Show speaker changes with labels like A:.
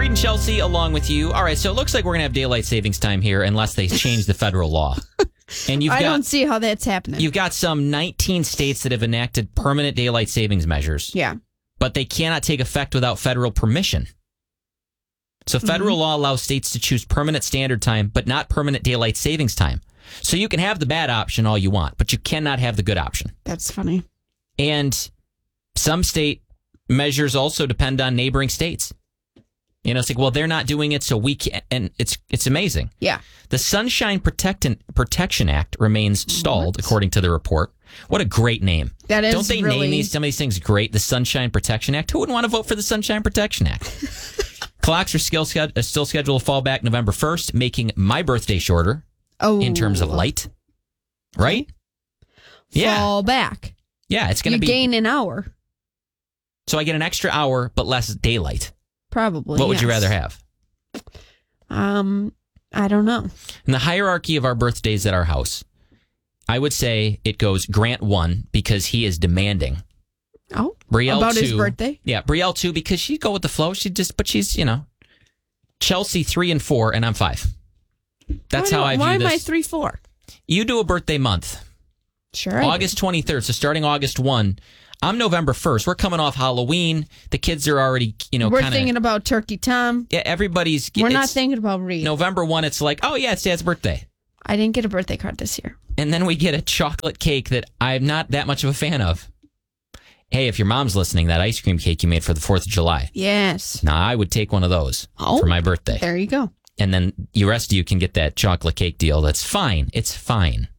A: Reed and Chelsea along with you. All right, so it looks like we're going to have daylight savings time here unless they change the federal law. And
B: I don't see how that's happening.
A: You've got some 19 states that have enacted permanent daylight savings measures.
B: Yeah.
A: But they cannot take effect without federal permission. So federal law allows states to choose permanent standard time, but not permanent daylight savings time. So you can have the bad option all you want, but you cannot have the good option.
B: That's funny.
A: And some state measures also depend on neighboring states. You know, it's like, well, they're not doing it, so we can't. And it's amazing.
B: Yeah.
A: The Sunshine Protection Act remains stalled, according to the report. What a great name.
B: That is.
A: Don't they name some of these things great? The Sunshine Protection Act. Who wouldn't want to vote for the Sunshine Protection Act? Clocks are still scheduled to fall back November 1st, making my birthday shorter in terms of light. Right?
B: Fall back.
A: Yeah, it's going to be...
B: You gain an hour.
A: So I get an extra hour, but less daylight.
B: Probably.
A: What would you rather have?
B: I don't know.
A: In the hierarchy of our birthdays at our house, I would say it goes Grant 1 because he is demanding.
B: Oh,
A: Brielle
B: about
A: 2,
B: his birthday?
A: Yeah, Brielle 2 because she'd go with the flow. But she's, you know, Chelsea 3 and 4, and I'm 5. That's how I view this.
B: Why am I 3, 4?
A: You do a birthday month.
B: Sure.
A: August 23rd. So starting August 1, I'm November 1st. We're coming off Halloween. The kids are already, you know,
B: we're thinking about Turkey Tom.
A: Yeah, everybody's.
B: We're not thinking about Reed.
A: November 1, it's like, oh, yeah, it's Dad's birthday.
B: I didn't get a birthday card this year.
A: And then we get a chocolate cake that I'm not that much of a fan of. Hey, if your mom's listening, that ice cream cake you made for the 4th of July.
B: Yes.
A: Now, I would take one of those for my birthday.
B: There you go.
A: And then the rest of you can get that chocolate cake deal. That's fine. It's fine.